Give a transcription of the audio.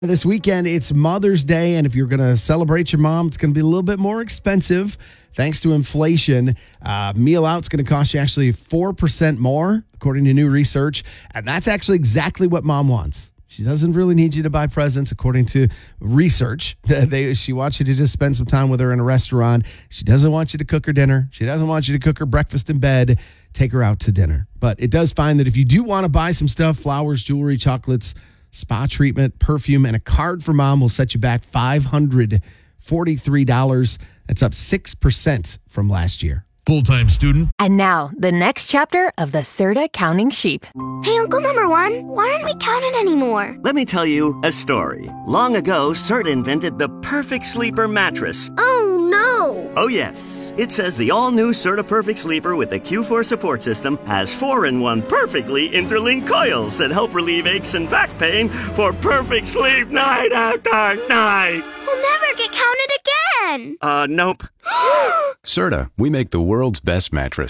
This weekend, it's Mother's Day, and if you're going to celebrate your mom, it's going to be a little bit more expensive thanks to inflation. Meal out's going to cost you actually 4% more, according to new research, and that's actually exactly what mom wants. She doesn't really need you to buy presents, according to research. She wants you to just spend some time with her in a restaurant. She doesn't want you to cook her dinner. She doesn't want you to cook her breakfast in bed. Take her out to dinner. But it does find that if you do want to buy some stuff, flowers, jewelry, chocolates, spa treatment, perfume, and a card for mom will set you back $543. That's up 6% from last year. Full-time student. And now, the next chapter of the Serta Counting Sheep. Hey, Uncle Number One, why aren't we counting anymore? Let me tell you a story. Long ago, Serta invented the perfect sleeper mattress. Oh, no. Oh, yes. It says the all-new Serta Perfect Sleeper with the Q4 support system has 4-in-1 perfectly interlinked coils that help relieve aches and back pain for perfect sleep night after night. We'll never get counted again. Nope. Serta, we make the world's best mattress.